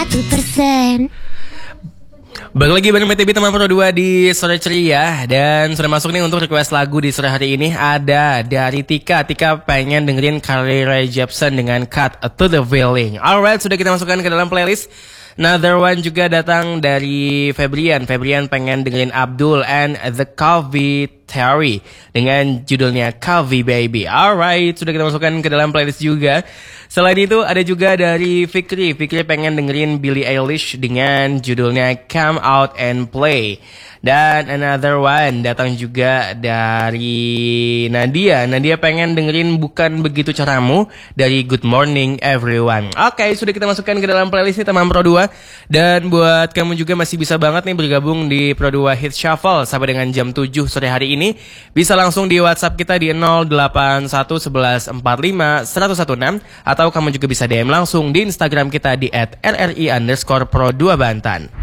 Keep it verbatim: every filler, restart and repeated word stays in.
satu persen. Balik lagi bareng B T B teman Pro dua di Sore Ceria. Dan sudah masuk nih untuk request lagu di sore hari ini. Ada dari Tika. Tika pengen dengerin Carly Rae Jepsen dengan Cut to the Feeling. Alright, sudah kita masukkan ke dalam playlist. Another one juga datang dari Febrian. Febrian pengen dengerin Abdul and the Coffee Terry dengan judulnya Coffee Baby. Alright, sudah kita masukkan ke dalam playlist juga. Selain itu ada juga dari Fikri. Fikri pengen dengerin Billie Eilish dengan judulnya Come Out and Play. Dan another one datang juga dari Nadia. Nadia pengen dengerin Bukan Begitu Caramu dari Good Morning Everyone. Oke, okay, sudah kita masukkan ke dalam playlist nih teman Pro dua. Dan buat kamu juga masih bisa banget nih bergabung di Pro dua Hit Shuffle sampai dengan jam tujuh sore hari ini. Bisa langsung di WhatsApp kita di nol delapan satu satu satu empat lima satu satu enam. Atau kamu juga bisa D M langsung di Instagram kita di at r r i underscore pro dua Bantan.